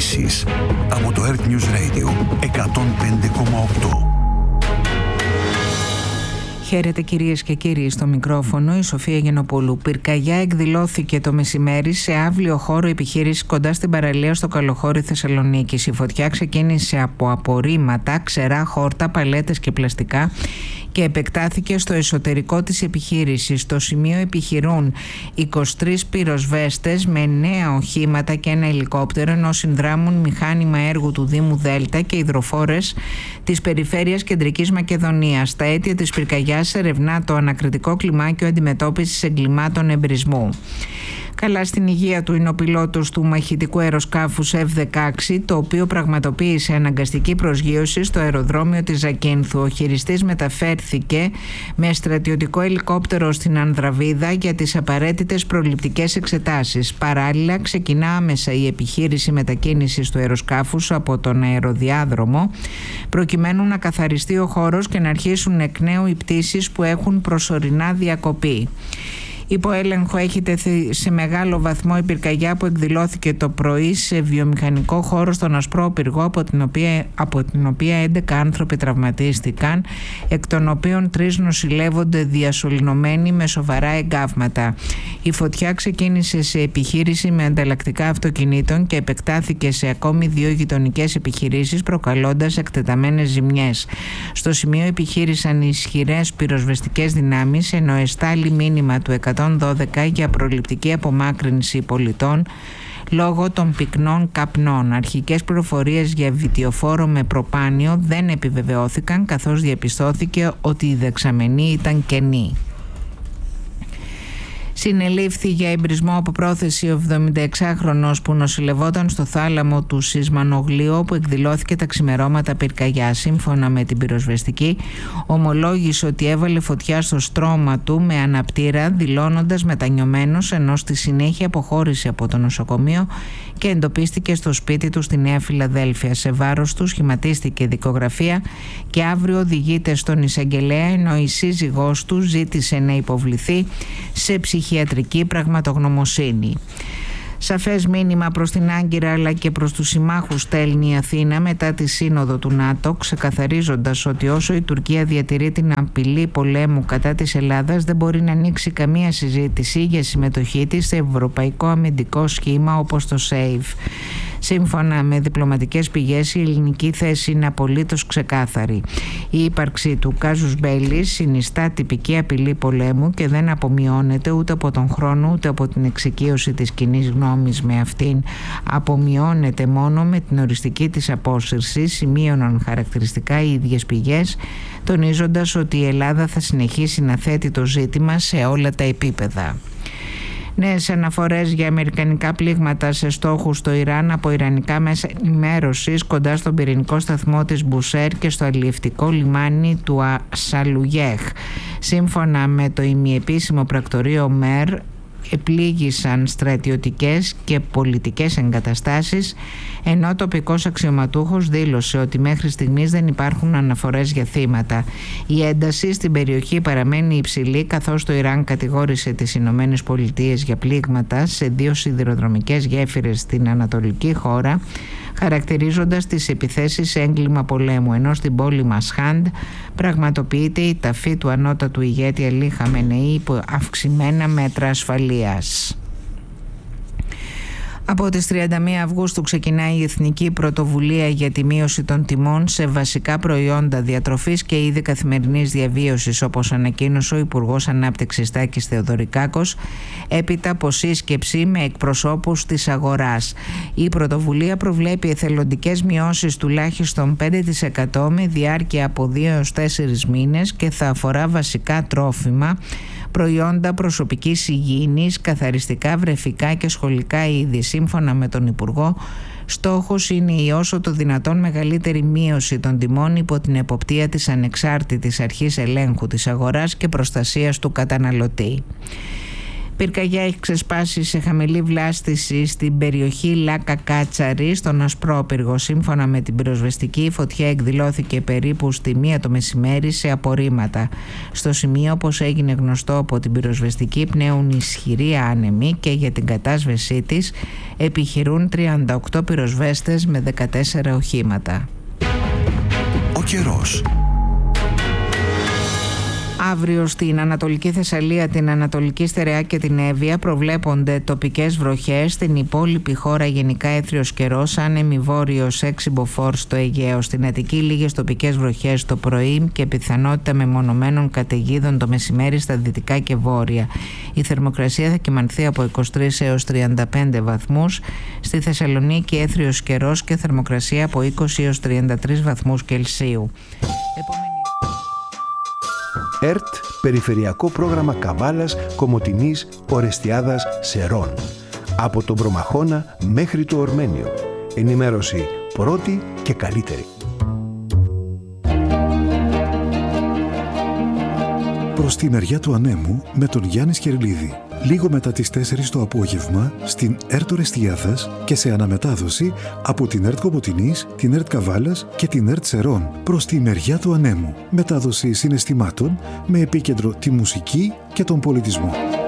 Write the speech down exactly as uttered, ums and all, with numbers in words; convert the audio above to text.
Ειδήσεις από το Earth News Radio εκατόν πέντε κόμμα οκτώ. Χαίρετε κυρίες και κύριοι, στο μικρόφωνο η Σοφία Γενοπούλου. Πυρκαγιά εκδηλώθηκε το μεσημέρι σε αύλιο χώρο επιχείρησης κοντά στην παραλία στο Καλοχώρι Θεσσαλονίκης. Η φωτιά ξεκίνησε από απορρίμματα, ξερά χόρτα, παλέτες και πλαστικά και επεκτάθηκε στο εσωτερικό της επιχείρησης. Στο σημείο επιχειρούν είκοσι τρεις πυροσβέστες με εννέα οχήματα και ένα ελικόπτερο, ενώ συνδράμουν μηχάνημα έργου του Δήμου Δέλτα και υδροφόρες της Περιφέρειας Κεντρικής Μακεδονίας. Τα αίτια της πυρκαγιάς ερευνά το ανακριτικό κλιμάκιο αντιμετώπισης εγκλημάτων εμπρισμού. Καλά στην υγεία του είναι ο πιλότος του μαχητικού αεροσκάφους εφ δεκαέξι, το οποίο πραγματοποίησε αναγκαστική προσγείωση στο αεροδρόμιο της Ζακίνθου. Ο χειριστής μεταφέρθηκε με στρατιωτικό ελικόπτερο στην Ανδραβίδα για τις απαραίτητες προληπτικές εξετάσεις. Παράλληλα, ξεκινά άμεσα η επιχείρηση μετακίνησης του αεροσκάφους από τον αεροδιάδρομο, προκειμένου να καθαριστεί ο χώρος και να αρχίσουν εκ νέου οι πτήσεις που έχουν προσωρινά διακοπεί. Υπό έλεγχο έχει τεθεί σε μεγάλο βαθμό η πυρκαγιά που εκδηλώθηκε το πρωί σε βιομηχανικό χώρο στον Ασπρό Πυργό, από την οποία, από την οποία έντεκα άνθρωποι τραυματίστηκαν, εκ των οποίων τρεις νοσηλεύονται διασωληνωμένοι με σοβαρά εγκάβματα. Η φωτιά ξεκίνησε σε επιχείρηση με ανταλλακτικά αυτοκινήτων και επεκτάθηκε σε ακόμη δύο γειτονικές επιχειρήσεις, προκαλώντας εκτεταμένες ζημιές. Στο σημείο επιχείρησαν ισχυρές πυροσβεστικές δυνάμεις, ενώ εστάλει μήνυμα του εκατόν δώδεκα για προληπτική απομάκρυνση πολιτών λόγω των πυκνών καπνών. Αρχικές πληροφορίες για βιτιοφόρο με προπάνιο δεν επιβεβαιώθηκαν, καθώς διαπιστώθηκε ότι η δεξαμενή ήταν κενή. Συνελήφθη για εμπρισμό από πρόθεση ο εβδομηνταεξάχρονος που νοσηλευόταν στο θάλαμο του Σισμανογλίου, όπου εκδηλώθηκε τα ξημερώματα πυρκαγιά. Σύμφωνα με την πυροσβεστική, ομολόγησε ότι έβαλε φωτιά στο στρώμα του με αναπτήρα, δηλώνοντας μετανιωμένος, ενώ στη συνέχεια αποχώρησε από το νοσοκομείο και εντοπίστηκε στο σπίτι του στη Νέα Φιλαδέλφια. Σε βάρος του σχηματίστηκε δικογραφία και αύριο οδηγείται στον εισαγγελέα, ενώ η σύζυγός του ζήτησε να υποβληθεί σε ψυχιατρική πραγματογνωμοσύνη. Σαφές μήνυμα προς την Άγκυρα αλλά και προς τους συμμάχους στέλνει η Αθήνα μετά τη σύνοδο του ΝΑΤΟ, ξεκαθαρίζοντας ότι όσο η Τουρκία διατηρεί την απειλή πολέμου κατά της Ελλάδας, δεν μπορεί να ανοίξει καμία συζήτηση για συμμετοχή της σε ευρωπαϊκό αμυντικό σχήμα όπως το ΣΕΙΒ. Σύμφωνα με διπλωματικές πηγές, η ελληνική θέση είναι απολύτως ξεκάθαρη. Η ύπαρξη του κάζους μπέλι συνιστά τυπική απειλή πολέμου και δεν απομειώνεται ούτε από τον χρόνο ούτε από την εξοικείωση της κοινής γνώμης με αυτήν. Απομειώνεται μόνο με την οριστική της απόσυρση, σημείωναν χαρακτηριστικά οι ίδιες πηγές, τονίζοντας ότι η Ελλάδα θα συνεχίσει να θέτει το ζήτημα σε όλα τα επίπεδα. Νέες αναφορές για αμερικανικά πλήγματα σε στόχους στο Ιράν από ιρανικά μέσα ενημέρωσης κοντά στον πυρηνικό σταθμό της Μπουσέρ και στο αλλιευτικό λιμάνι του Σαλουγέχ. Σύμφωνα με το ημιεπίσημο πρακτορείο ΜΕΡ, επλήγησαν στρατιωτικές και πολιτικές εγκαταστάσεις, ενώ ο τοπικός αξιωματούχος δήλωσε ότι μέχρι στιγμής δεν υπάρχουν αναφορές για θύματα. Η ένταση στην περιοχή παραμένει υψηλή, καθώς το Ιράν κατηγόρησε τις Ηνωμένες Πολιτείες για πλήγματα σε δύο σιδηροδρομικές γέφυρες στην ανατολική χώρα, χαρακτηρίζοντας τις επιθέσεις σε έγκλημα πολέμου, ενώ στην πόλη Μασχάντ πραγματοποιείται η ταφή του ανώτατου ηγέτη Αλή Χαμενεή υπό αυξημένα μέτρα ασφαλείας. Από τις τριάντα μία Αυγούστου ξεκινάει η Εθνική Πρωτοβουλία για τη μείωση των τιμών σε βασικά προϊόντα διατροφής και είδη καθημερινής διαβίωσης, όπως ανακοίνωσε ο Υπουργός Ανάπτυξης Τάκης Θεοδωρικάκος έπειτα από σύσκεψη με εκπροσώπους της αγοράς. Η πρωτοβουλία προβλέπει εθελοντικές μειώσεις τουλάχιστον πέντε τοις εκατό με διάρκεια από δύο έως τέσσερις μήνες και θα αφορά βασικά τρόφιμα, προϊόντα προσωπικής υγιεινής, καθαριστικά, βρεφικά και σχολικά είδη. Σύμφωνα με τον Υπουργό, στόχος είναι η όσο το δυνατόν μεγαλύτερη μείωση των τιμών υπό την εποπτεία της ανεξάρτητης αρχής ελέγχου της αγοράς και προστασίας του καταναλωτή. Πυρκαγιά έχει ξεσπάσει σε χαμηλή βλάστηση στην περιοχή Λάκα Κάτσαρη, στον Ασπρόπυργο. Σύμφωνα με την πυροσβεστική, η φωτιά εκδηλώθηκε περίπου στη μία το μεσημέρι σε απορρίμματα. Στο σημείο, όπως έγινε γνωστό από την πυροσβεστική, πνέουν ισχυροί άνεμοι και για την κατάσβεσή της επιχειρούν τριάντα οκτώ πυροσβέστες με δεκατέσσερα οχήματα. Ο καιρός. Αύριο στην Ανατολική Θεσσαλία, την Ανατολική Στερεά και την Εύβοια προβλέπονται τοπικές βροχές. Στην υπόλοιπη χώρα γενικά έθριος καιρός, άνεμη βόρειος έξι μποφόρ στο Αιγαίο. Στην Αττική λίγες τοπικές βροχές το πρωί και πιθανότητα μεμονωμένων καταιγίδων το μεσημέρι στα δυτικά και βόρεια. Η θερμοκρασία θα κυμανθεί από είκοσι τρεις έως τριάντα πέντε βαθμούς. Στη Θεσσαλονίκη έθριος καιρός και θερμοκρασία από είκοσι έως τριάντα τρεις βαθμούς Κελσίου. ΕΡΤ, Περιφερειακό Πρόγραμμα Καβάλας, Κομοτηνής, Ορεστιάδας, Σερών. Από τον Προμαχώνα μέχρι το Ορμένιο. Ενημέρωση πρώτη και καλύτερη. Προς τη μεριά του ανέμου με τον Γιάννη Σκερλίδη. Λίγο μετά τις τέσσερις το απόγευμα στην ΕΡΤ Ορεστιάδας και σε αναμετάδοση από την ΕΡΤ Κομοτηνής, την ΕΡΤ Καβάλας και την ΕΡΤ Σερών. Προς τη μεριά του ανέμου. Μετάδοση συναισθημάτων με επίκεντρο τη μουσική και τον πολιτισμό.